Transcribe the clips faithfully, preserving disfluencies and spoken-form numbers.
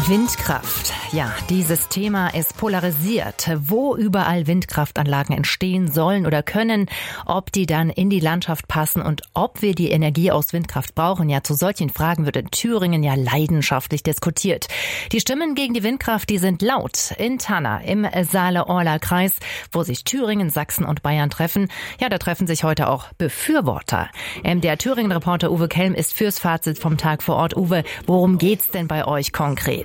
Windkraft. Ja, dieses Thema ist polarisiert. Wo überall Windkraftanlagen entstehen sollen oder können, ob die dann in die Landschaft passen und ob wir die Energie aus Windkraft brauchen. Ja, zu solchen Fragen wird in Thüringen ja leidenschaftlich diskutiert. Die Stimmen gegen die Windkraft, die sind laut. In Tanna im Saale-Orla-Kreis, wo sich Thüringen, Sachsen und Bayern treffen. Ja, da treffen sich heute auch Befürworter. Ähm, der Thüringen-Reporter Uwe Kelm ist fürs Fazit vom Tag vor Ort. Uwe, worum geht's denn bei euch konkret?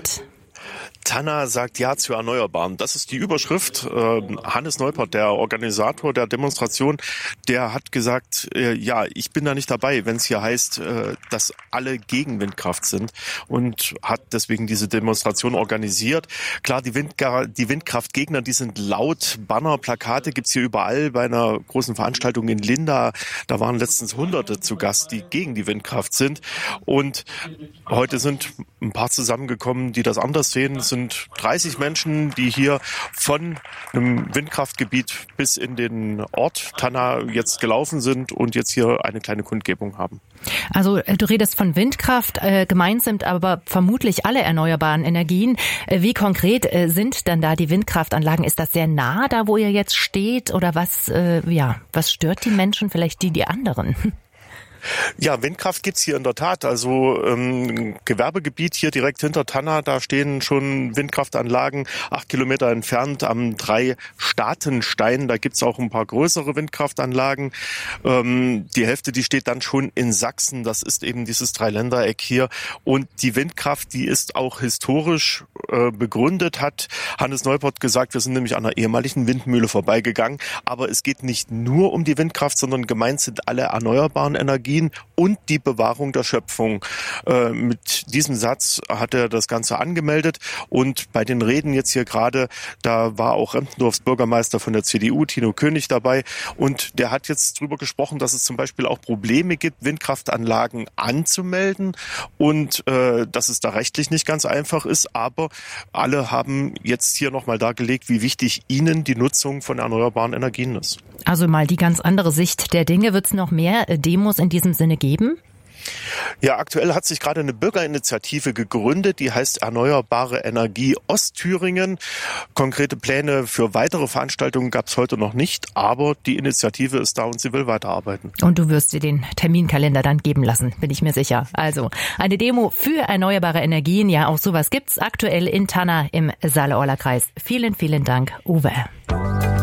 Tanna sagt Ja zu Erneuerbaren. Das ist die Überschrift. Hannes Neupert, der Organisator der Demonstration, der hat gesagt, ja, ich bin da nicht dabei, wenn es hier heißt, dass alle gegen Windkraft sind, und hat deswegen diese Demonstration organisiert. Klar, die, Windgra- die Windkraftgegner, die sind laut. Banner, Plakate gibt's hier überall. Bei einer großen Veranstaltung in Linda, da waren letztens Hunderte zu Gast, die gegen die Windkraft sind. Und heute sind ein paar zusammengekommen, die das anders sehen. Es sind dreißig Menschen, die hier von einem Windkraftgebiet bis in den Ort Tanna jetzt gelaufen sind und jetzt hier eine kleine Kundgebung haben. Also du redest von Windkraft, äh, gemeint sind aber vermutlich alle erneuerbaren Energien. Äh, wie konkret äh, sind denn da die Windkraftanlagen? Ist das sehr nah da, wo ihr jetzt steht? Oder was, äh, ja, was stört die Menschen, vielleicht die, die anderen? Ja, Windkraft gibt's hier in der Tat. Also ähm, Gewerbegebiet hier direkt hinter Tanna, da stehen schon Windkraftanlagen acht Kilometer entfernt am Drei-Staaten-Stein. Da gibt's auch ein paar größere Windkraftanlagen. Ähm, die Hälfte, die steht dann schon in Sachsen. Das ist eben dieses Dreiländereck hier. Und die Windkraft, die ist auch historisch äh, begründet, hat Hannes Neupert gesagt. Wir sind nämlich an einer ehemaligen Windmühle vorbeigegangen. Aber es geht nicht nur um die Windkraft, sondern gemeint sind alle erneuerbaren Energien und die Bewahrung der Schöpfung. Äh, mit diesem Satz hat er das Ganze angemeldet, und bei den Reden jetzt hier gerade, da war auch Remptendorfs Bürgermeister von der C D U, Tino König, dabei, und der hat jetzt drüber gesprochen, dass es zum Beispiel auch Probleme gibt, Windkraftanlagen anzumelden, und äh, dass es da rechtlich nicht ganz einfach ist, aber alle haben jetzt hier nochmal dargelegt, wie wichtig ihnen die Nutzung von erneuerbaren Energien ist. Also mal die ganz andere Sicht der Dinge. Wird es noch mehr Demos in diesem Sinne geben? Ja, aktuell hat sich gerade eine Bürgerinitiative gegründet, die heißt Erneuerbare Energie Ostthüringen. Konkrete Pläne für weitere Veranstaltungen gab es heute noch nicht, aber die Initiative ist da und sie will weiterarbeiten. Und du wirst dir den Terminkalender dann geben lassen, bin ich mir sicher. Also eine Demo für erneuerbare Energien, ja, auch sowas gibt's aktuell in Tanna im Saale-Orla-Kreis. Vielen, vielen Dank, Uwe.